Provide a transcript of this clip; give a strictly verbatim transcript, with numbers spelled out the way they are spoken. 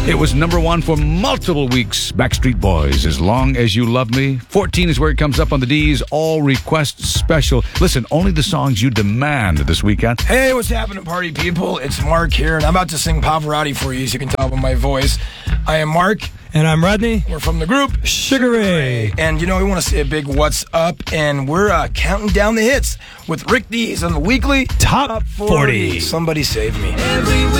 It was number one for multiple weeks. Backstreet Boys, As Long As You Love Me. fourteen is where it comes up on the D's All Request Special. Listen, only the songs you demand this weekend. Hey, what's happening, party people? It's Mark here, and I'm about to sing Pavarotti for you, as you can tell by my voice. I am Mark. And I'm Rodney. We're from the group Sugar Ray. And you know, we want to say a big what's up, and we're uh, counting down the hits with Rick Dees on the weekly Top forty. Somebody save me. Every week.